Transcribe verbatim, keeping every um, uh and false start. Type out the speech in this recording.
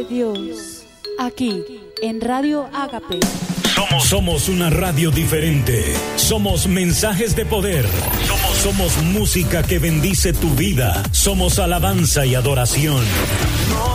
de Dios, aquí en Radio Ágape. Somos, somos una radio diferente. Somos mensajes de poder. Somos, somos música que bendice tu vida. Somos alabanza y adoración.